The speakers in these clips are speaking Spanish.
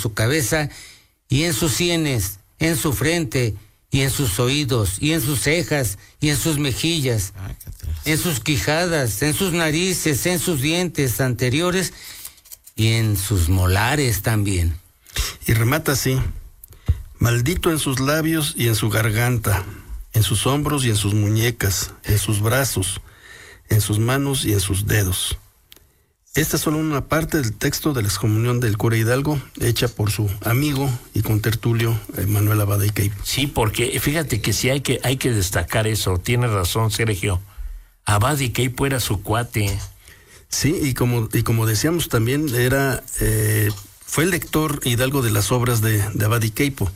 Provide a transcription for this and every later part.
su cabeza y en sus sienes, en su frente y en sus oídos y en sus cejas y en sus mejillas, en sus quijadas, en sus narices, en sus dientes anteriores y en sus molares también. Y remata así: maldito en sus labios y en su garganta, en sus hombros y en sus muñecas, en sus brazos, en sus manos y en sus dedos. Esta es solo una parte del texto de la excomunión del cura Hidalgo, hecha por su amigo y contertulio Manuel Abad y Queipo. Sí, porque fíjate que sí hay que destacar eso. Tiene razón, Sergio. Abad y Queipo era su cuate. Sí, y como decíamos también, fue el lector Hidalgo de las obras de Abad y Queipo.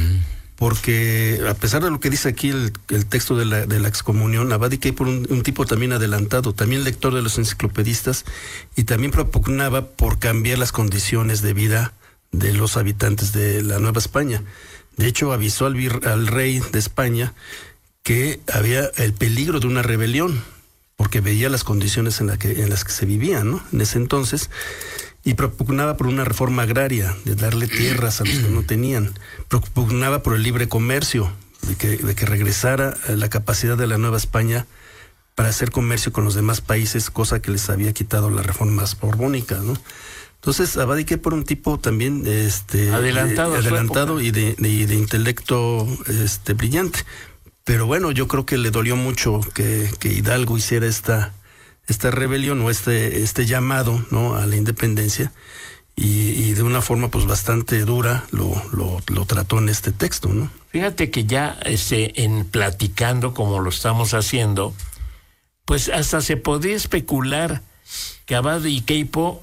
Porque a pesar de lo que dice aquí el texto de la excomunión, Abad y Queipo era un tipo también adelantado, también lector de los enciclopedistas, y también propugnaba por cambiar las condiciones de vida de los habitantes de la Nueva España. De hecho, avisó al rey de España que había el peligro de una rebelión, porque veía las condiciones en las que se vivían, ¿no? En ese entonces, y propugnaba por una reforma agraria, de darle tierras a los que no tenían. Propugnaba por el libre comercio, de que regresara la capacidad de la Nueva España para hacer comercio con los demás países, cosa que les había quitado las reformas borbónicas, ¿no? Entonces, Abad y Queipo era un tipo también adelantado y de intelecto brillante. Pero bueno, yo creo que le dolió mucho que Hidalgo hiciera esta rebelión o este llamado, ¿no?, a la independencia, y de una forma pues bastante dura lo trató en este texto, ¿no? Fíjate que ya en platicando como lo estamos haciendo, pues hasta se podría especular que Abad y Queipo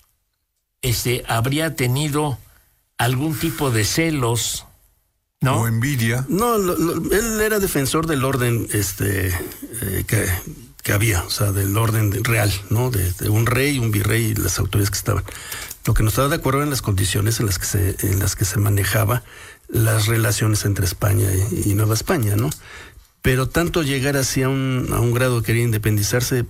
habría tenido algún tipo de celos, ¿no? O envidia. No, él era defensor del orden que había, o sea, del orden real, ¿no? De un rey, un virrey y las autoridades que estaban. Lo que no estaba de acuerdo eran las condiciones en las que se manejaba las relaciones entre España y Nueva España, ¿no? Pero tanto llegar así a un grado de querer independizarse,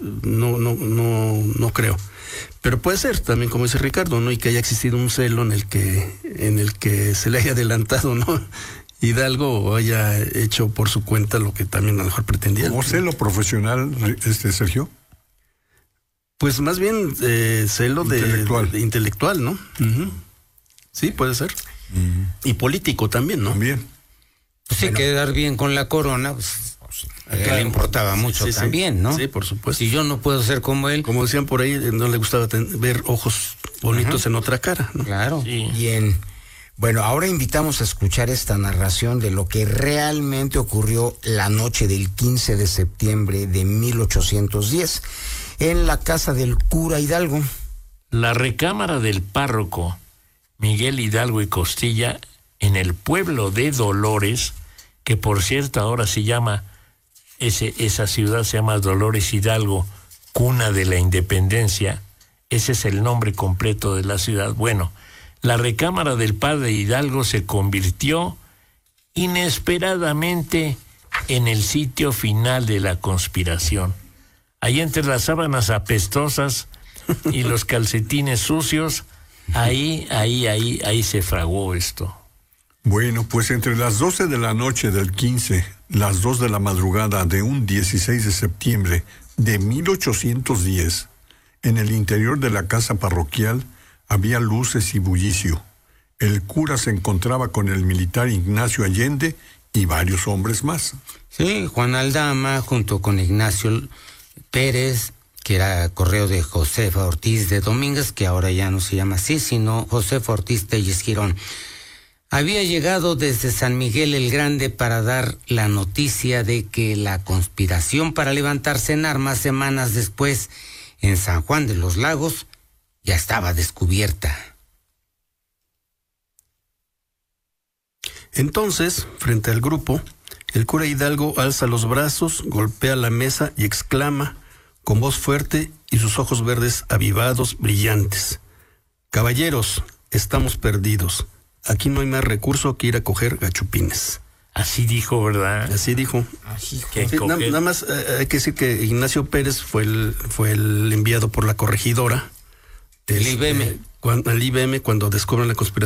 no creo. Pero puede ser también, como dice Ricardo, ¿no? Y que haya existido un celo en el que se le haya adelantado, ¿no?, Hidalgo, o haya hecho por su cuenta lo que también a lo mejor pretendía. ¿Como celo profesional, Sergio? Pues más bien celo de intelectual, ¿no? Uh-huh. Sí, puede ser. Uh-huh. Y político también, ¿no? También. Pues sí, quedar bien con la corona, pues a él le importaba mucho también, ¿no? Sí, por supuesto. Si yo no puedo ser como él. Como decían por ahí, no le gustaba ver ojos bonitos en otra cara, ¿no? Claro. Sí. Bien. Bueno, ahora invitamos a escuchar esta narración de lo que realmente ocurrió la noche del 15 de septiembre de 1810 en la casa del cura Hidalgo. La recámara del párroco Miguel Hidalgo y Costilla en el pueblo de Dolores, que por cierto ahora se llama, esa ciudad se llama Dolores Hidalgo, cuna de la independencia. Ese es el nombre completo de la ciudad. Bueno, la recámara del padre Hidalgo se convirtió inesperadamente en el sitio final de la conspiración. Ahí entre las sábanas apestosas y los calcetines sucios, ahí se fraguó esto. Bueno, pues entre las 12 de la noche del 15, las 2 de la madrugada de un 16 de septiembre de 1810, en el interior de la casa parroquial había luces y bullicio. El cura se encontraba con el militar Ignacio Allende y varios hombres más. Sí, Juan Aldama junto con Ignacio Pérez, que era correo de Josefa Ortiz de Domínguez, que ahora ya no se llama así, sino Josefa Ortiz Telles Girón. Había llegado desde San Miguel el Grande para dar la noticia de que la conspiración para levantarse en armas semanas después en San Juan de los Lagos ya estaba descubierta. Entonces, frente al grupo, el cura Hidalgo alza los brazos, golpea la mesa y exclama con voz fuerte y sus ojos verdes avivados, brillantes: caballeros, estamos perdidos. Aquí no hay más recurso que ir a coger gachupines. Así dijo, ¿verdad? Así dijo. Sí, nada más hay que decir que Ignacio Pérez fue el enviado por la corregidora del IBM. Cuando descubren la conspiración